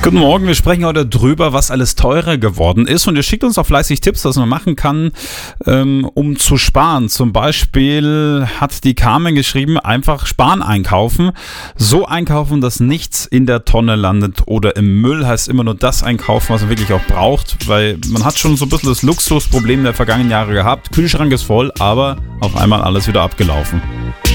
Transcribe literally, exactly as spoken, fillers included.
Guten Morgen, wir sprechen heute drüber, was alles teurer geworden ist, und ihr schickt uns auch fleißig Tipps, was man machen kann, ähm, um zu sparen. Zum Beispiel hat die Carmen geschrieben, einfach sparen einkaufen, so einkaufen, dass nichts in der Tonne landet oder im Müll, heißt immer nur das einkaufen, was man wirklich auch braucht, weil man hat schon so ein bisschen das Luxusproblem der vergangenen Jahre gehabt, Kühlschrank ist voll, aber auf einmal alles wieder abgelaufen.